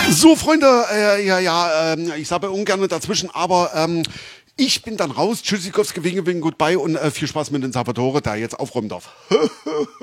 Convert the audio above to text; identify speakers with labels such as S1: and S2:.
S1: So, Freunde, ich sage ungern dazwischen, aber ich bin dann raus. Tschüssikowski, Winke, Winke, Goodbye und viel Spaß mit den Salvatore, der jetzt aufräumen darf.